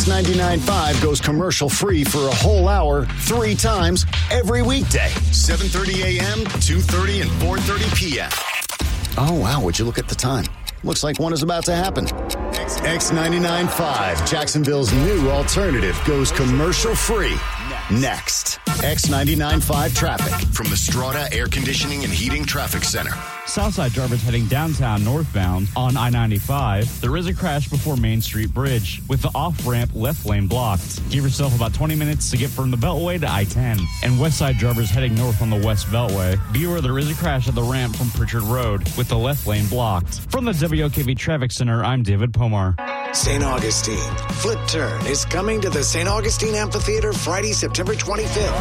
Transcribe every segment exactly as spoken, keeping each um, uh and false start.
X ninety-nine point five goes commercial-free for a whole hour, three times, every weekday. seven thirty a.m., two thirty, and four thirty p.m. Oh, wow, would you look at the time? Looks like one is about to happen. X ninety-nine point five, Jacksonville's new alternative, goes commercial-free. Next. X ninety-nine point five traffic from the Strata Air Conditioning and Heating Traffic Center. Southside drivers heading downtown northbound on I ninety-five. There is a crash before Main Street Bridge with the off-ramp left lane blocked. Give yourself about twenty minutes to get from the Beltway to I ten. And Westside drivers heading north on the West Beltway. Be aware there is a crash at the ramp from Pritchard Road with the left lane blocked. From the W O K V Traffic Center, I'm David Pomar. Saint Augustine. Flip Turn is coming to the Saint Augustine Amphitheater Friday, September twenty-fifth.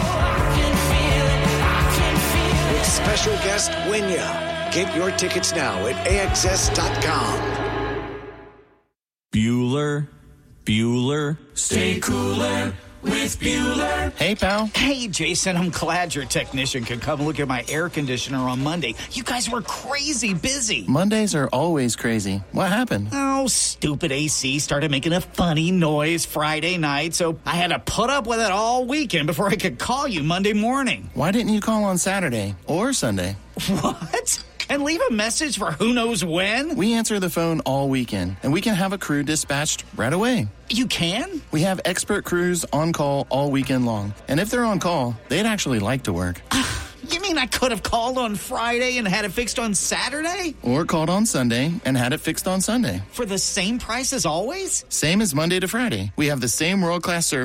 With special guest Winya. Get your tickets now at A X S dot com. Bueller, Bueller, stay cooler with Bueller. Hey, pal. Hey, Jason, I'm glad your technician could come look at my air conditioner on Monday. You guys were crazy busy. Mondays are always crazy. What happened? Oh, stupid A C started making a funny noise Friday night, so I had to put up with it all weekend before I could call you Monday morning. Why didn't you call on Saturday or Sunday? What? And leave a message for who knows when? We answer the phone all weekend, and we can have a crew dispatched right away. You can? We have expert crews on call all weekend long. And if they're on call, they'd actually like to work. You mean I could have called on Friday and had it fixed on Saturday? Or called on Sunday and had it fixed on Sunday. For the same price as always? Same as Monday to Friday. We have the same world-class service